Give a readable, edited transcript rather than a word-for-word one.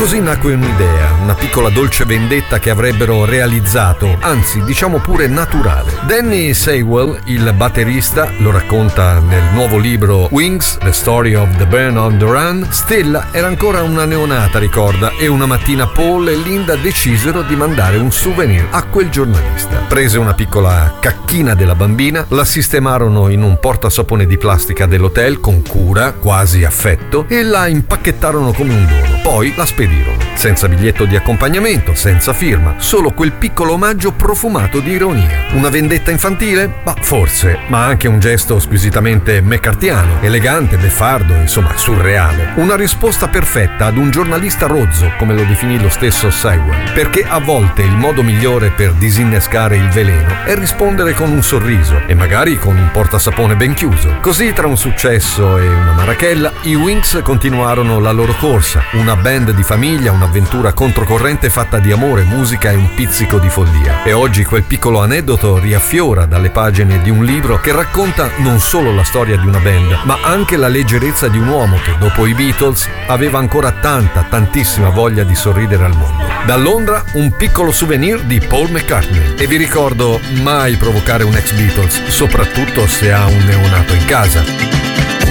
così nacque un'idea, una piccola dolce vendetta che avrebbero realizzato, anzi diciamo pure naturale. Danny Seiwell, il batterista, lo racconta nel nuovo libro Wings, The Story of the Band on the Run. Stella era ancora una neonata, ricorda, e una mattina Paul e Linda decisero di mandare un souvenir a quel giornalista. Prese una piccola cacchina della bambina, la sistemarono in un portasapone di plastica dell'hotel con cura, quasi affetto, e la impacchettarono come un dono. Poi la spedirono, senza biglietto di accompagnamento, senza firma, solo quel piccolo omaggio profumato di ironia. Una vendetta infantile? Bah, forse, ma anche un gesto squisitamente mccarthyano, elegante, beffardo, insomma surreale. Una risposta perfetta ad un giornalista rozzo, come lo definì lo stesso Seiwell, perché a volte il modo migliore per disinnescare il veleno è rispondere con un sorriso e magari con un portasapone ben chiuso. Così, tra un successo e una marachella, i Wings continuarono la loro corsa, una band di famiglia, un'avventura controcorrente fatta di amore, musica e un pizzico di follia. E oggi quel piccolo aneddoto riaffiora dalle pagine di un libro che racconta non solo la storia di una band, ma anche la leggerezza di un uomo che dopo i Beatles aveva ancora tantissima voglia di sorridere al mondo. Da Londra un piccolo souvenir di Paul McCartney. E vi ricordo, mai provocare un ex Beatles, soprattutto se ha un neonato in casa.